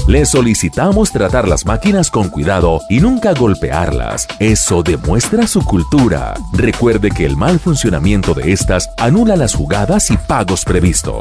Le solicitamos tratar las máquinas con cuidado y nunca golpearlas. Eso demuestra su cultura. Recuerde que el mal funcionamiento de estas anula las jugadas y pagos previstos.